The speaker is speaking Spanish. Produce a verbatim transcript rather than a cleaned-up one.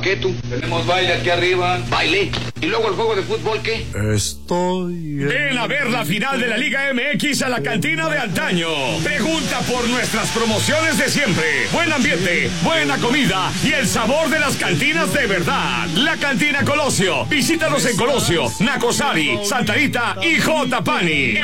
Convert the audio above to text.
¿Qué tú? Tenemos baile aquí arriba. ¿Baile? ¿Y luego el juego de fútbol qué? Estoy... Ven a ver la final de la Liga M X a la cantina de antaño. Pregunta por nuestras promociones de siempre. Buen ambiente, buena comida y el sabor de las cantinas de verdad. La Cantina Colosio. Visítanos en Colosio, Nacosari, Santa Rita y J. Pani.